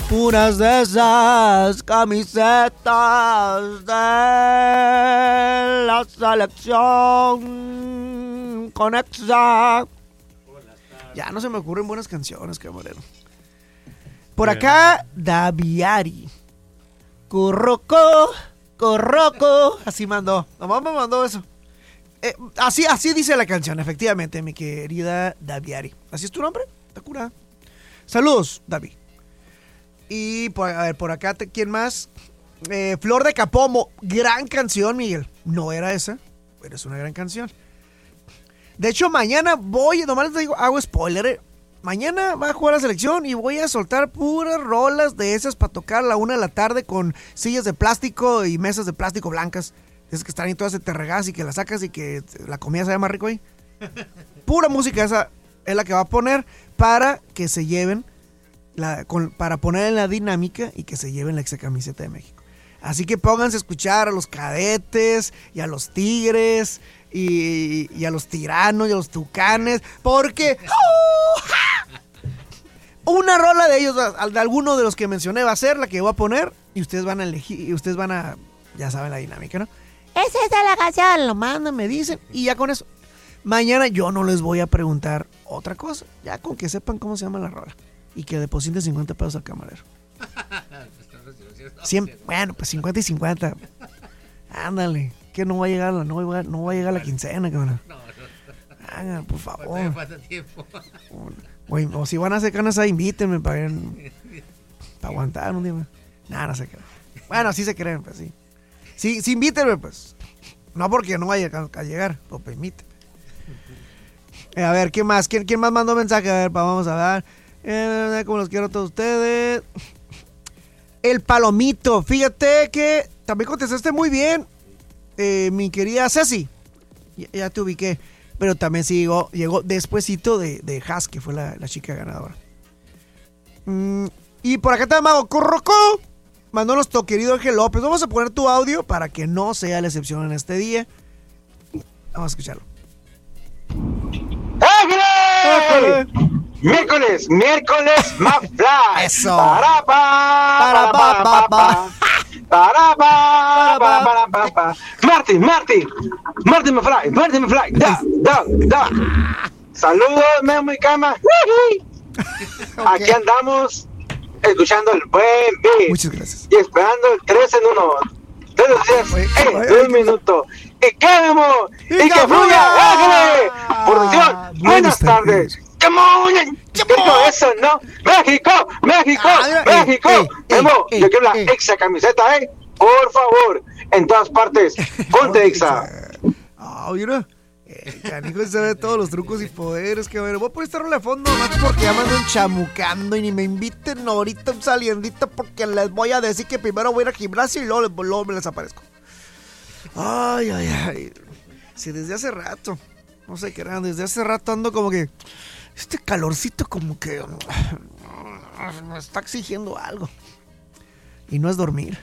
Unas de esas camisetas de la selección Conexa. Ya no se me ocurren buenas canciones, camarero. Por acá, Daviari. Corroco. Así mandó. Nomás me mandó eso. Así dice la canción, efectivamente, mi querida Daviari. ¿Así es tu nombre? Está curada. Saludos, Davi. Y por acá, ¿quién más? Flor de Capomo. Gran canción, Miguel. No era esa, pero es una gran canción. De hecho, mañana nomás les digo, hago spoiler. Mañana va a jugar la selección y voy a soltar puras rolas de esas para tocar a la 1 de la tarde con sillas de plástico y mesas de plástico blancas. Esas que están ahí todas te regas y que las sacas y que la comida sabe más rico ahí. Pura música esa es la que va a poner para que se lleven, para poner en la dinámica y que se lleven la exa camiseta de México. Así que pónganse a escuchar a los Cadetes y a los Tigres y a los Tiranos y a los Tucanes, porque una rola de ellos, de alguno de los que mencioné, va a ser la que voy a poner y ustedes van a elegir, y ustedes van a, ya saben la dinámica, ¿no? Esa es la canción, lo mandan, me dicen, y ya con eso. Mañana yo no les voy a preguntar otra cosa, ya con que sepan cómo se llama la rola y que depositen 50 pesos al camarero. 100, bueno, pues 50 y 50. Ándale, que no va a llegar la quincena, cabrón. Hagan, por favor. O si van a hacer canas, invítenme para aguantar un día más. Nada, no se creen. Bueno, sí se creen, pues sí. Sí, invítenme, pues. No porque no vaya a llegar, pues permíteme. A ver, ¿qué más? ¿Quién más mandó mensaje? A ver, vamos a ver. Como los quiero a todos ustedes. El Palomito. Fíjate que también contestaste muy bien, mi querida Ceci. Ya te ubiqué. Pero también sí llegó despuesito de Haas, que fue la chica ganadora. Y por acá está Mago Corroco. Mandó nuestro querido Ángel López. Vamos a poner tu audio para que no sea la excepción en este día. Vamos a escucharlo. ¡Ángel! Miércoles, McFly. Eso. Martín McFly. Da. Saludos, Memo y Cama. Okay. Aquí andamos escuchando el buen beat. Muchas gracias. Y esperando el 3 en 1. De los 10 en 1 minuto. Y que Memo. Y que fluya. Ángeles. Producción. Buenas tardes. Eso, ¿no? México. Memo, yo quiero la exa camiseta, por favor, en todas partes. Ponte exa. Mira. Canijo se ve todos los trucos y poderes que ver. Voy a poner esta rola de fondo más porque ya me andan chamucando y ni me inviten ahorita un saliendito porque les voy a decir que primero voy a ir al gimnasio y luego me les aparezco. Ay. Sí, desde hace rato. No sé qué era, desde hace rato ando como que este calorcito como que me está exigiendo algo. Y no es dormir.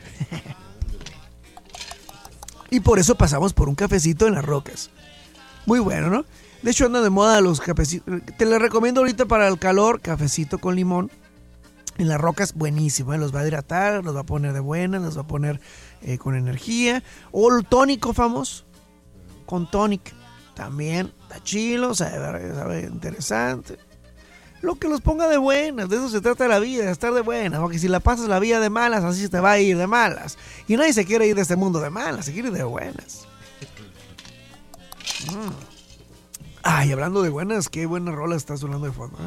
Y por eso pasamos por un cafecito en Las Rocas. Muy bueno, ¿no? De hecho andan de moda los cafecitos. Te les recomiendo ahorita para el calor, cafecito con limón. En Las Rocas, buenísimo, los va a hidratar, los va a poner de buena, los va a poner con energía. O el tónico famoso, con tónica. También está chilo, sabe interesante. Lo que los ponga de buenas, de eso se trata la vida, de estar de buenas. Porque si la pasas la vida de malas, así te va a ir de malas. Y nadie se quiere ir de este mundo de malas, se quiere ir de buenas. Ay, hablando de buenas, qué buena rola está sonando de fondo,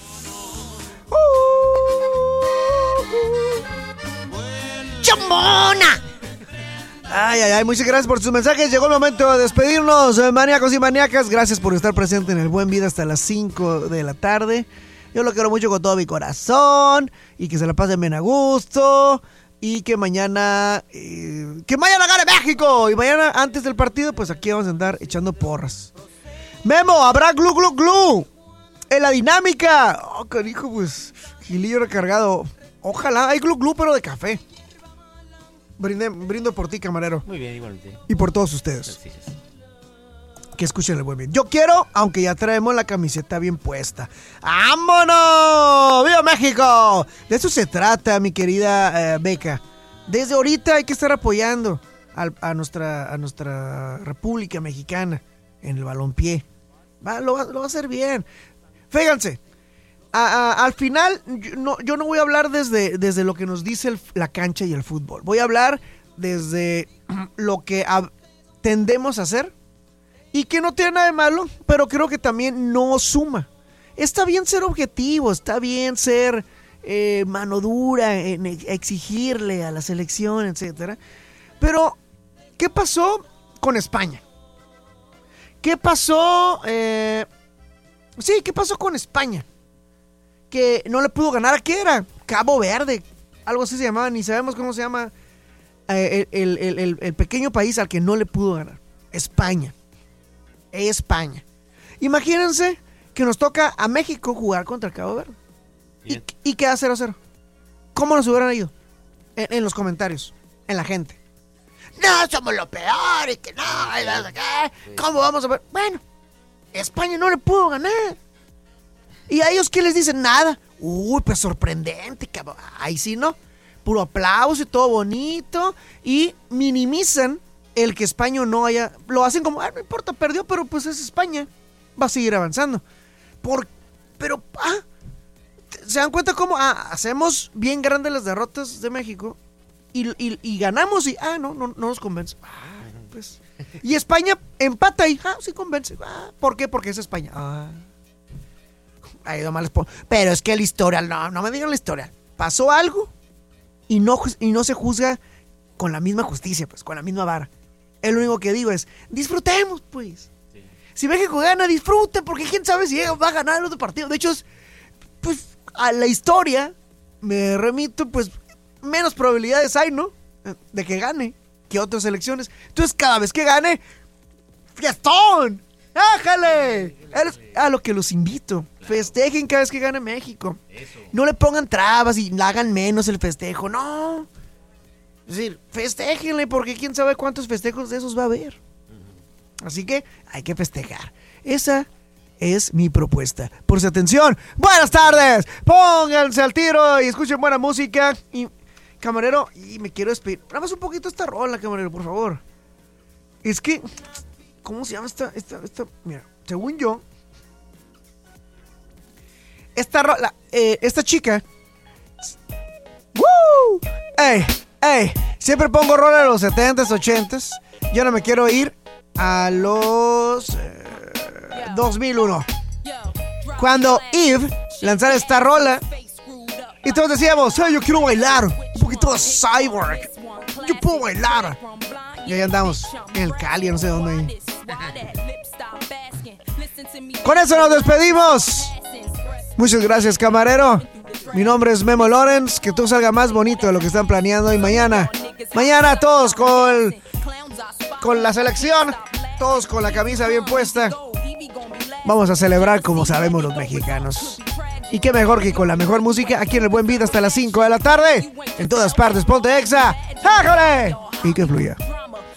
¡Chambona! Ay, muchas gracias por sus mensajes. Llegó el momento de despedirnos, maníacos y maníacas. Gracias por estar presente en el Buen Vida hasta las 5 de la tarde. Yo lo quiero mucho con todo mi corazón. Y que se la pasen bien a gusto. Y que mañana gane México. Y mañana, antes del partido, pues aquí vamos a andar echando porras. Memo, habrá glu glu glu en la dinámica. Oh, carijo, pues Gilillo recargado. Ojalá, hay glu glu pero de café. Brindo por ti, camarero. Muy bien, igualmente. Y por todos ustedes. Gracias. que escuchen el buen beat. Yo quiero, aunque ya traemos la camiseta bien puesta. ¡Vámonos! ¡Viva México! De eso se trata, mi querida Beca. Desde ahorita hay que estar apoyando a nuestra República Mexicana en el balompié. Lo va a hacer bien. Fíjense, al final yo no voy a hablar desde lo que nos dice la cancha y el fútbol. Voy a hablar desde lo que tendemos a hacer y que no tiene nada de malo, pero creo que también no suma. Está bien ser objetivo, está bien ser mano dura, en exigirle a la selección, etcétera. Pero, ¿qué pasó con España? ¿Qué pasó? ¿Qué pasó con España? Que no le pudo ganar. ¿A qué era? Cabo Verde. Algo así se llamaba. Ni sabemos cómo se llama el pequeño país al que no le pudo ganar. España. Imagínense que nos toca a México jugar contra el Cabo Verde. ¿Y queda 0-0? ¿Cómo nos hubieran ido? En los comentarios. En la gente. No, somos lo peor y que no. ¿Cómo vamos a ver? Bueno, España no le pudo ganar. ¿Y a ellos qué les dicen? Nada. Uy, pues sorprendente, cabrón. Ahí sí, ¿no? Puro aplauso y todo bonito. Y minimizan el que España no haya... Lo hacen como, no importa, perdió, pero pues es España. Va a seguir avanzando. ¿Se dan cuenta cómo hacemos bien grandes las derrotas de México? Y ganamos y, no nos convence. Pues. Y España empata y, sí convence. ¿Por qué? Porque es España. Ha ido mal. Pero es que el historial, no me digan la historia. Pasó algo y no se juzga con la misma justicia, pues, con la misma vara. Lo único que digo es, disfrutemos, pues. Sí. Si México gana, disfruten, porque quién sabe si va a ganar el otro partido. De hecho, pues, a la historia me remito, pues, menos probabilidades hay, ¿no? De que gane que otras elecciones. Entonces, cada vez que gane, ¡fiestón! ¡Ájale! A lo que los invito. Festejen cada vez que gane México. Eso. No le pongan trabas y hagan menos el festejo. No. Es decir, festéjenle porque quién sabe cuántos festejos de esos va a haber. Así que hay que festejar. Esa es mi propuesta. Por su atención. Buenas tardes. Pónganse al tiro y escuchen buena música. Y, camarero, y me quiero despedir. Nada más un poquito esta rola, camarero, por favor. Es que... ¿Cómo se llama esta? Mira, según yo, esta chica. ¡Woo! Siempre pongo rola de los 70s, 80s. Yo no me quiero ir a los 2001. Cuando Eve lanzara esta rola y todos decíamos, yo quiero bailar un poquito de cyborg. Yo puedo bailar. Y ahí andamos en el Cali, no sé dónde. Con eso nos despedimos. Muchas gracias, camarero. Mi nombre es Memo Lorenz. Que todo salga más bonito de lo que están planeando. Y mañana todos con la selección, todos con la camisa bien puesta. Vamos a celebrar como sabemos los mexicanos. Y qué mejor que con la mejor música aquí en el Buen Beat hasta las 5 de la tarde. En todas partes, ponte Exa. ¡Ájale! Y que fluya.